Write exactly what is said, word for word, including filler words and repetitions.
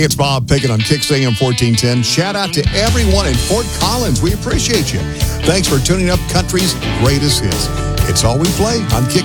Hey, it's Bob Pickett on Kicks A M fourteen ten. Shout out to everyone in Fort Collins. We appreciate you. Thanks for tuning up Country's greatest hits. It's all we play on Kicks.